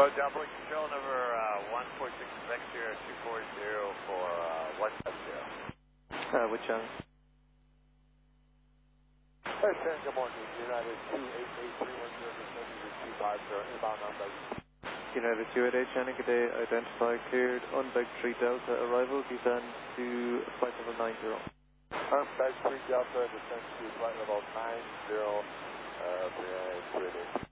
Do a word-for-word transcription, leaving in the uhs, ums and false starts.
Oh, downpoint control number uh, one four six is X-zero two four zero for uh, one seven zero. Uh, which channel? Hey, Stan, good morning. United two eight eight three one zero two five zero, inbound on-base. United two eight eight, Shannon, good day. Identify cleared, on-base three Delta, arrival, descend to flight level nine zero. On-base three Delta, descend to flight level nine zero, uh, three eight three eight.